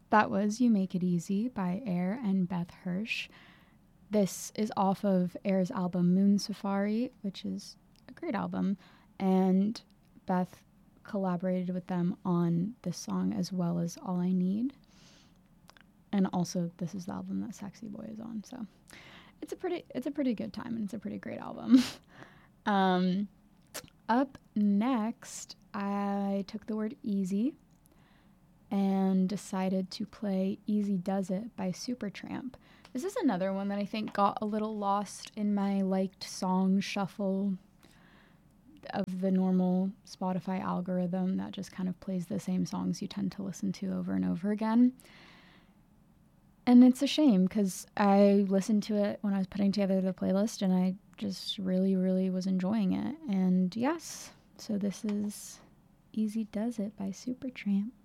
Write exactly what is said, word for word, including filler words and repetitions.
That was You Make It Easy by Air and Beth Hirsch. This is off of Air's album Moon Safari, which is a great album, and Beth collaborated with them on this song as well as All I Need. And also, this is the album that Sexy Boy is on, so it's a pretty it's a pretty good time, and it's a pretty great album. um, up next, I took the word easy and decided to play Easy Does It by Supertramp. This is another one that I think got a little lost in my liked song shuffle of the normal Spotify algorithm that just kind of plays the same songs you tend to listen to over and over again. And it's a shame because I listened to it when I was putting together the playlist and I just really, really was enjoying it. And yes, so this is Easy Does It by Supertramp.